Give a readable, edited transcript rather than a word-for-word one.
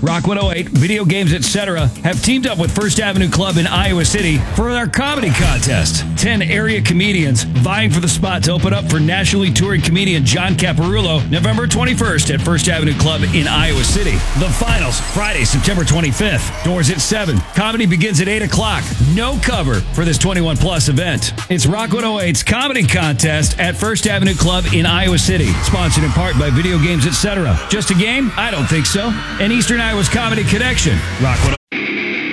Rock 108, Video Games, etc. have teamed up with First Avenue Club in Iowa City for our comedy contest. 10 area comedians vying for the spot to open up for nationally touring comedian John Caparulo November 21st at First Avenue Club in Iowa City. The finals, Friday, September 25th. Doors at 7. Comedy begins at 8 o'clock. No cover for this 21-plus event. It's Rock 108's comedy contest at First Avenue Club in Iowa City. Sponsored in part by Video Games, etc. Just a game? I don't think so. An Eastern Iowa's Comedy Connection. Rock 108.